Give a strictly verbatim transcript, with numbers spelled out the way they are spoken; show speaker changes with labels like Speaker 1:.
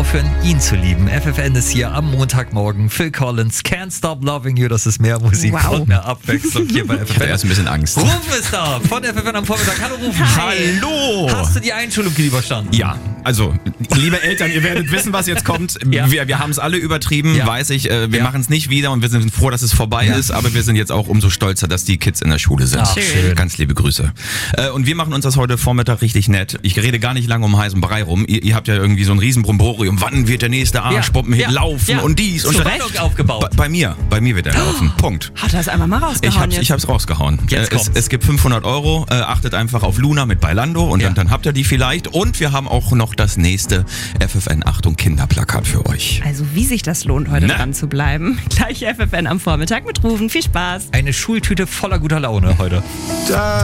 Speaker 1: aufhören, ihn zu lieben. F F N ist hier am Montagmorgen. Phil Collins, Can't Stop Loving You. Das ist mehr Musik
Speaker 2: Wow.
Speaker 1: und mehr Abwechslung hier bei F F N.
Speaker 3: Ich hatte erst ein bisschen Angst.
Speaker 1: Rufen ist da von F F N am Vormittag. Hallo Rufen.
Speaker 3: Hallo!
Speaker 1: Hast du die Einschulung überstanden?
Speaker 3: Ja, also, liebe Eltern, ihr werdet wissen, was jetzt kommt.
Speaker 1: Ja.
Speaker 3: Wir, wir haben es alle übertrieben,
Speaker 1: Ja.
Speaker 3: weiß ich. Äh, wir
Speaker 1: Ja.
Speaker 3: machen es nicht wieder und wir sind froh, dass es vorbei
Speaker 1: Ja.
Speaker 3: ist. Aber wir sind jetzt auch umso stolzer, dass die Kids in der Schule sind.
Speaker 1: Ach, schön.
Speaker 3: Ganz liebe Grüße. Äh, und wir machen uns das heute Vormittag richtig nett. Ich rede gar nicht lange um heißen Brei rum. Ihr, ihr habt ja irgendwie so ein riesen Bromborium. Wann wird der nächste Arschbombenhit
Speaker 1: Ja.
Speaker 3: laufen
Speaker 1: Ja.
Speaker 3: und dies und
Speaker 1: Zur
Speaker 3: das.
Speaker 1: Spannung aufgebaut.
Speaker 3: Bei, bei mir, bei mir wird er laufen. Punkt.
Speaker 2: Hat er es einmal mal rausgehauen
Speaker 3: Ich hab's,
Speaker 2: jetzt?
Speaker 3: ich hab's rausgehauen.
Speaker 1: Jetzt
Speaker 3: Äh, es,
Speaker 1: kommt's.
Speaker 3: es gibt fünfhundert Euro. Äh, achtet einfach auf Luna mit Bailando und
Speaker 1: Ja.
Speaker 3: dann, dann habt ihr die vielleicht. Und wir haben auch noch das nächste F F N Achtung Kinderplakat für euch.
Speaker 2: Also wie sich das lohnt, heute
Speaker 3: Na.
Speaker 2: dran zu bleiben. Gleich F F N am Vormittag mit Rufen. Viel Spaß.
Speaker 1: Eine Schultüte voller guter Laune heute.
Speaker 4: Da